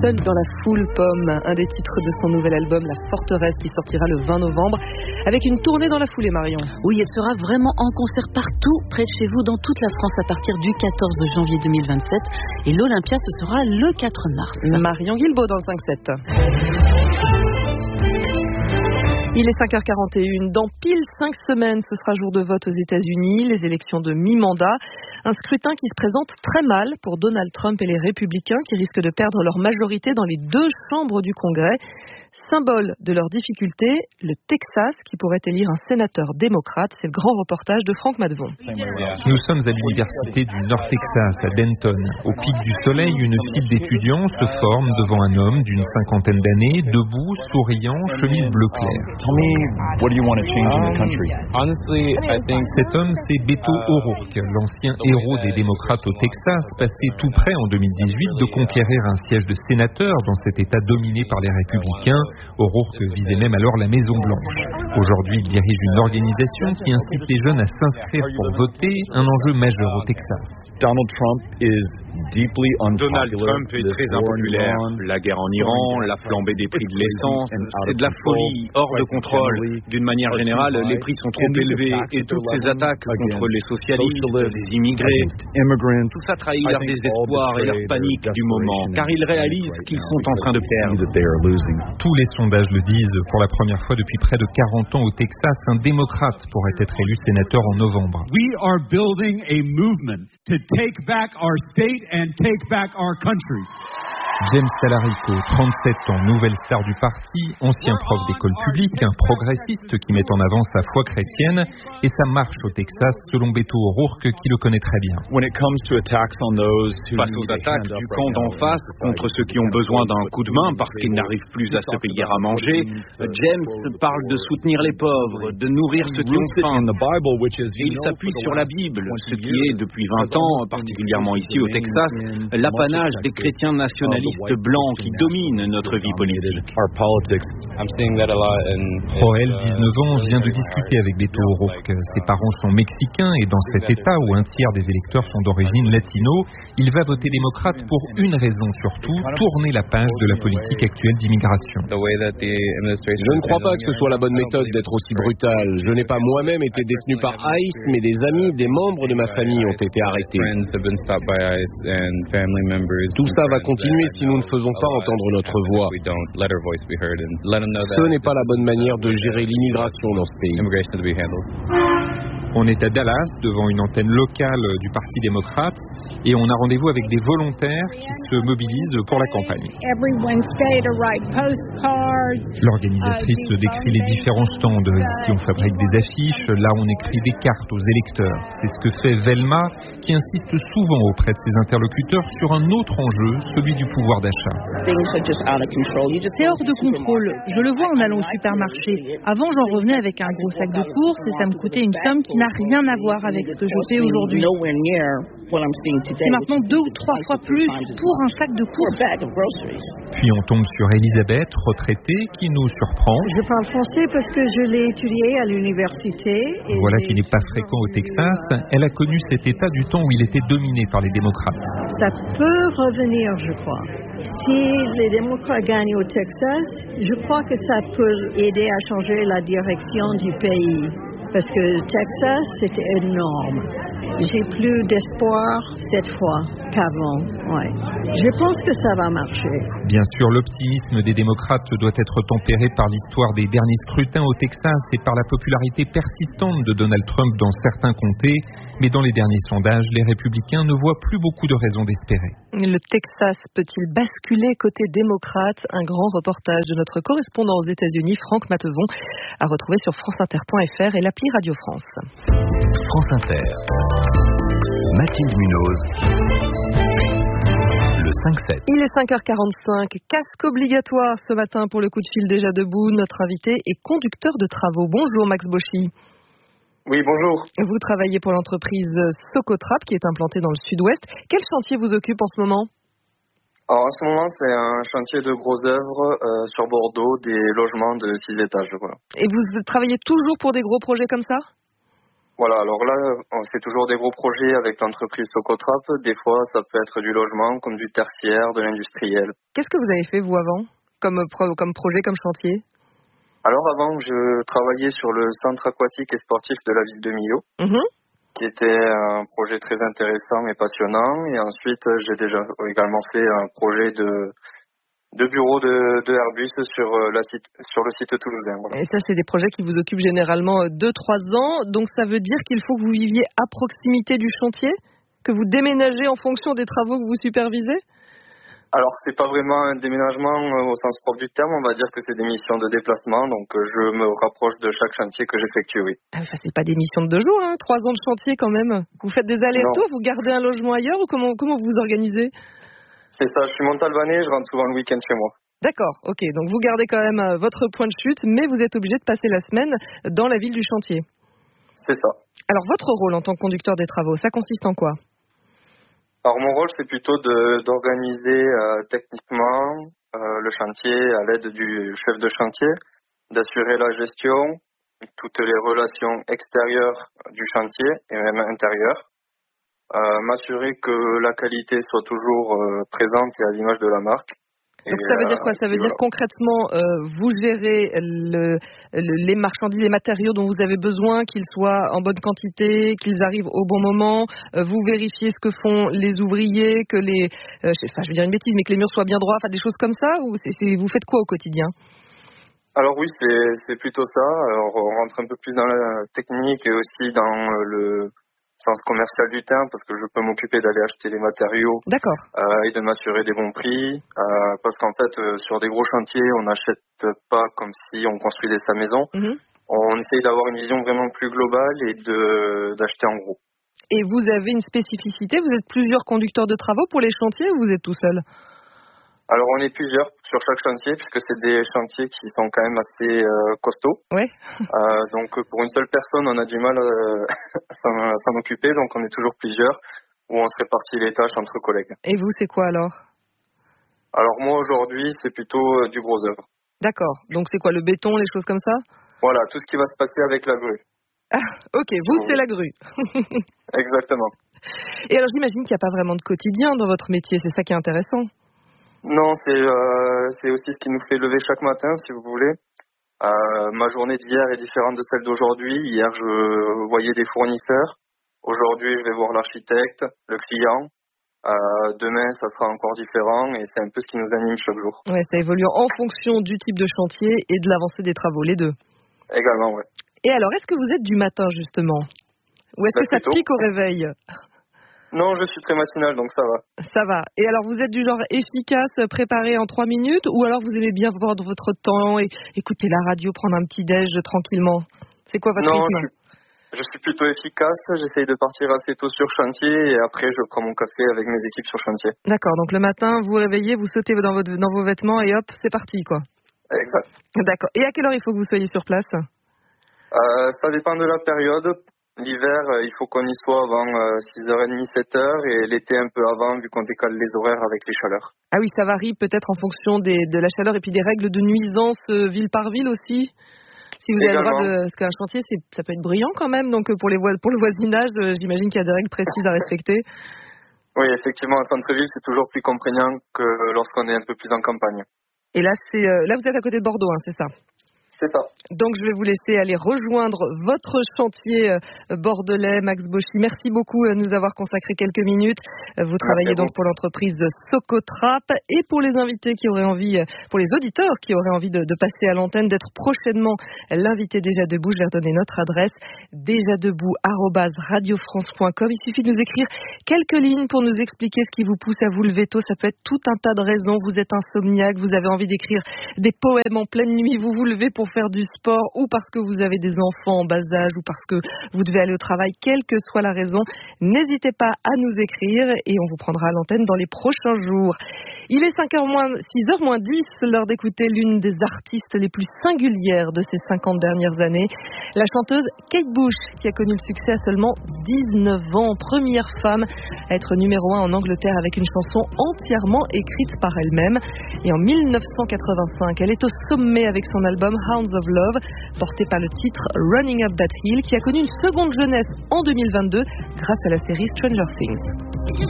Seul dans la foule, Pomme, un des titres de son nouvel album La Forteresse qui sortira le 20 novembre avec une tournée dans la foulée, Marion. Oui, elle sera vraiment en concert partout près de chez vous dans toute la France à partir du 14 janvier 2027 et l'Olympia ce sera le 4 mars. Marion Guilbault dans le 5-7. Il est 5h41. Dans pile 5 semaines, ce sera jour de vote aux États-Unis, les élections de mi-mandat. Un scrutin qui se présente très mal pour Donald Trump et les Républicains qui risquent de perdre leur majorité dans les 2 chambres du Congrès. Symbole de leur difficulté, le Texas qui pourrait élire un sénateur démocrate. C'est le grand reportage de Franck Mattevon. Nous sommes à l'université du Nord Texas, à Denton. Au pic du soleil, une file d'étudiants se forme devant un homme d'une 50aine d'années, debout, souriant, chemise bleu clair. Tell me, what do you want to change in the country? Honestly, I think cet homme, c'est Beto O'Rourke, l'ancien héros des démocrates au Texas, passé tout près en 2018 de conquérir un siège de sénateur dans cet État dominé par les républicains. O'Rourke visait même alors la Maison Blanche. Aujourd'hui, il dirige une organisation qui incite les jeunes à s'inscrire pour voter, un enjeu majeur au Texas. Donald Trump est très impopulaire. La guerre en Iran, la flambée des prix de l'essence, c'est de la folie, hors de contrôle. D'une manière générale, les prix sont trop élevés et toutes ces attaques contre les socialistes, les immigrés, tout ça trahit leur désespoir et leur panique du moment, car ils réalisent qu'ils sont en train de perdre. Tous les sondages le disent. Pour la première fois depuis près de 40 ans au Texas, un démocrate pourrait être élu sénateur en novembre. We are building a movement to take back our state and take back our country. James Talarico, 37 ans, nouvelle star du parti, ancien prof d'école publique, un progressiste qui met en avant sa foi chrétienne et sa marche au Texas selon Beto O'Rourke qui le connaît très bien. Face aux attaques du camp d'en face contre ceux qui ont besoin d'un coup de main parce qu'ils n'arrivent plus à se payer à manger, James parle de soutenir les pauvres, de nourrir ceux qui ont faim. Et il s'appuie sur la Bible, ce qui est depuis 20 ans, particulièrement ici au Texas, l'apanage des chrétiens nationalistes blancs qui dominent notre vie politique. Joël, 19 ans, vient de discuter avec Beto O'Rourke. Ses parents sont mexicains et dans cet État où un tiers des électeurs sont d'origine latino, il va voter démocrate pour une raison surtout, tourner la page de la politique actuelle d'immigration. Je ne crois pas que ce soit la bonne méthode d'être aussi brutal. Je n'ai pas moi-même été détenu par ICE, mais des amis, des membres de ma famille ont été arrêtés. Tout ça va continuer si nous ne faisons pas entendre notre voix. Ce n'est pas la bonne manière de gérer l'immigration dans ce pays. On est à Dallas, devant une antenne locale du Parti démocrate, et on a rendez-vous avec des volontaires qui se mobilisent pour la campagne. L'organisatrice décrit les différents stands. Ici, on fabrique des affiches, là, on écrit des cartes aux électeurs. C'est ce que fait Velma, qui insiste souvent auprès de ses interlocuteurs sur un autre enjeu, celui du pouvoir d'achat. C'est hors de contrôle. Je le vois en allant au supermarché. Avant, j'en revenais avec un gros sac de courses et ça me coûtait une somme qui n'a rien à voir avec ce que je fais aujourd'hui. C'est maintenant 2 ou 3 fois plus pour un sac de courses. Puis on tombe sur Elisabeth, retraitée, qui nous surprend. Je parle français parce que je l'ai étudié à l'université. Voilà qui n'est pas fréquent au Texas. Elle a connu cet État du temps où il était dominé par les démocrates. Ça peut revenir, je crois. Si les démocrates gagnent au Texas, je crois que ça peut aider à changer la direction du pays. Parce que Texas, c'était énorme. J'ai plus d'espoir cette fois qu'avant. Ouais. Je pense que ça va marcher. Bien sûr, l'optimisme des démocrates doit être tempéré par l'histoire des derniers scrutins au Texas et par la popularité persistante de Donald Trump dans certains comtés. Mais dans les derniers sondages, les républicains ne voient plus beaucoup de raisons d'espérer. Le Texas peut-il basculer côté démocrate? Un grand reportage de notre correspondant aux États-Unis, Franck Mattevon, à retrouver sur franceinter.fr et l'appli Radio France. France Inter. Mathilde Munoz. Le 5-7. Il est 5h45. Casque obligatoire ce matin pour le coup de fil déjà debout. Notre invité est conducteur de travaux. Bonjour Max Bauchy. Oui, bonjour. Vous travaillez pour l'entreprise Socotrap qui est implantée dans le sud-ouest. Quel chantier vous occupe en ce moment? Alors, en ce moment, c'est un chantier de gros œuvres sur Bordeaux, des logements de 6 étages. Voilà. Et vous travaillez toujours pour des gros projets comme ça? Voilà, alors là, c'est toujours des gros projets avec l'entreprise Socotrap. Des fois, ça peut être du logement, comme du tertiaire, de l'industriel. Qu'est-ce que vous avez fait, vous, avant, comme projet, comme chantier? Alors avant, je travaillais sur le centre aquatique et sportif de la ville de Millau, qui était un projet très intéressant et passionnant. Et ensuite, j'ai déjà également fait un projet de bureau de Airbus sur le site toulousain. Voilà. Et ça, c'est des projets qui vous occupent généralement 2-3 ans. Donc, ça veut dire qu'il faut que vous viviez à proximité du chantier, que vous déménagez en fonction des travaux que vous supervisez? Alors, c'est pas vraiment un déménagement au sens propre du terme. On va dire que c'est des missions de déplacement. Donc, je me rapproche de chaque chantier que j'effectue, oui. Ah, ça, c'est pas des missions de 2 jours, hein. 3 ans de chantier quand même. Vous faites des allers-retours, vous gardez un logement ailleurs ou comment vous vous organisez? C'est ça, je suis montalbanais, je rentre souvent le week-end chez moi. D'accord, ok. Donc vous gardez quand même votre point de chute, mais vous êtes obligé de passer la semaine dans la ville du chantier. C'est ça. Alors votre rôle en tant que conducteur des travaux, ça consiste en quoi? Alors mon rôle, c'est plutôt d'organiser techniquement le chantier à l'aide du chef de chantier, d'assurer la gestion, toutes les relations extérieures du chantier et même intérieures. M'assurer que la qualité soit toujours présente et à l'image de la marque. Donc ça veut dire quoi? Ça veut dire concrètement, vous gérez les marchandises, les matériaux dont vous avez besoin, qu'ils soient en bonne quantité, qu'ils arrivent au bon moment. Vous vérifiez ce que font les ouvriers, que je vais dire une bêtise, mais que les murs soient bien droits, enfin des choses comme ça. Ou vous faites quoi au quotidien? Alors oui, c'est plutôt ça. Alors, on rentre un peu plus dans la technique et aussi dans le sens commercial du terme, parce que je peux m'occuper d'aller acheter les matériaux et de m'assurer des bons prix, parce qu'en fait sur des gros chantiers on n'achète pas comme si on construisait sa maison. On essaye d'avoir une vision vraiment plus globale et d'acheter en gros. Et vous avez une spécificité, vous êtes plusieurs conducteurs de travaux pour les chantiers ou vous êtes tout seul? Alors on est plusieurs sur chaque chantier, puisque c'est des chantiers qui sont quand même assez costauds. Ouais. Donc pour une seule personne, on a du mal à s'en occuper, donc on est toujours plusieurs, où on se répartit les tâches entre collègues. Et vous, c'est quoi alors? Alors moi aujourd'hui, c'est plutôt du gros œuvre. D'accord. Donc c'est quoi, le béton, les choses comme ça? Voilà, tout ce qui va se passer avec la grue. Ah, ok, vous c'est la grue. Exactement. Et alors j'imagine qu'il n'y a pas vraiment de quotidien dans votre métier, c'est ça qui est intéressant. Non, c'est aussi ce qui nous fait lever chaque matin, si vous voulez. Ma journée d'hier est différente de celle d'aujourd'hui. Hier, je voyais des fournisseurs. Aujourd'hui, je vais voir l'architecte, le client. Demain, ça sera encore différent et c'est un peu ce qui nous anime chaque jour. Ouais, ça évolue en fonction du type de chantier et de l'avancée des travaux, les deux. Également, ouais. Et alors, est-ce que vous êtes du matin, justement? Ou est-ce que ça pique au réveil? Non, je suis très matinal, donc ça va. Ça va. Et alors, vous êtes du genre efficace, préparé en 3 minutes, ou alors vous aimez bien prendre votre temps et écouter la radio, prendre un petit déj tranquillement? C'est quoi votre rythme? Je suis plutôt efficace. J'essaye de partir assez tôt sur chantier et après, je prends mon café avec mes équipes sur chantier. D'accord. Donc le matin, vous vous réveillez, vous sautez dans vos vêtements et hop, c'est parti, quoi. Exact. D'accord. Et à quelle heure il faut que vous soyez sur place? Ça dépend de la période. L'hiver, il faut qu'on y soit avant 6h30, 7h et l'été un peu avant vu qu'on décale les horaires avec les chaleurs. Ah oui, ça varie peut-être en fonction de la chaleur et puis des règles de nuisance ville par ville aussi. Si vous avez le droit parce qu'un chantier, ça peut être bruyant quand même, donc pour le voisinage, j'imagine qu'il y a des règles précises à respecter. Oui, effectivement, en centre-ville, c'est toujours plus contraignant que lorsqu'on est un peu plus en campagne. Et là, là vous êtes à côté de Bordeaux, hein, c'est ça? C'est ça. Donc je vais vous laisser aller rejoindre votre chantier bordelais, Max Bauchy. Merci beaucoup de nous avoir consacré quelques minutes. Vous travaillez donc pour l'entreprise Socotrap et pour les invités qui auraient envie, pour les auditeurs qui auraient envie de passer à l'antenne, d'être prochainement l'invité Déjà Debout. Je vais redonner notre adresse, dejadebout@radiofrance.com. Il suffit de nous écrire quelques lignes pour nous expliquer ce qui vous pousse à vous lever tôt. Ça peut être tout un tas de raisons. Vous êtes insomniaque, vous avez envie d'écrire des poèmes en pleine nuit, vous vous levez pour faire du sport ou parce que vous avez des enfants en bas âge ou parce que vous devez aller au travail, quelle que soit la raison, n'hésitez pas à nous écrire et on vous prendra à l'antenne dans les prochains jours. Il est 6h-10, l'heure d'écouter l'une des artistes les plus singulières de ces 50 dernières années, la chanteuse Kate Bush, qui a connu le succès à seulement 19 ans, première femme à être numéro 1 en Angleterre avec une chanson entièrement écrite par elle-même. Et en 1985, elle est au sommet avec son album Hounds of Love, porté par le titre Running Up That Hill, qui a connu une seconde jeunesse en 2022 grâce à la série Stranger Things.